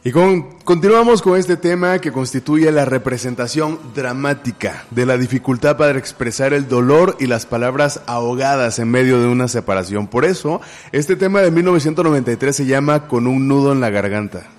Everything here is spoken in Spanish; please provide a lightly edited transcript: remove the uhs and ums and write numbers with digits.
Y continuamos con este tema que constituye la representación dramática de la dificultad para expresar el dolor y las palabras ahogadas en medio de una separación. Por eso, este tema de 1993 se llama Con un nudo en la garganta.